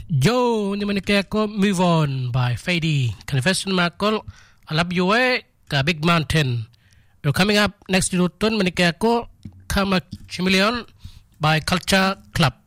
Yo, ni manike Move On by Fady. Confession Markle, I love you ka Big Mountain. You're coming up next to Tun manike Kama Chameleon by Culture Club.